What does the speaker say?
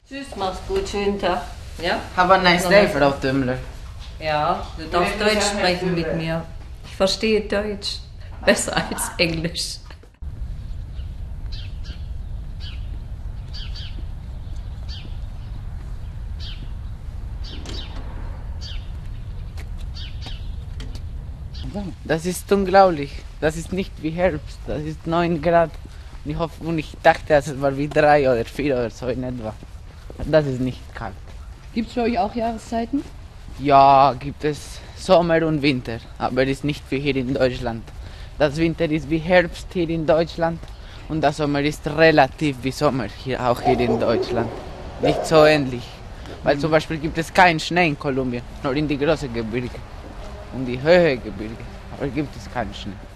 Tschüss, mach's gut, schönen Tag. Ja? Have a nice day, Frau Tümmler. Ja, du darfst Deutsch sprechen mit mir. Ich verstehe Deutsch besser als Englisch. Das ist unglaublich. Das ist nicht wie Herbst. Das ist 9 Grad. Und ich dachte, es war wie 3 oder 4 oder so in etwa. Das ist nicht kalt. Gibt es für euch auch Jahreszeiten? Ja, gibt es Sommer und Winter, aber ist nicht wie hier in Deutschland. Das Winter ist wie Herbst hier in Deutschland und der Sommer ist relativ wie Sommer auch hier in Deutschland. Nicht so ähnlich, weil zum Beispiel gibt es keinen Schnee in Kolumbien, nur in die großen Gebirge und die Höhengebirge, aber gibt es keinen Schnee.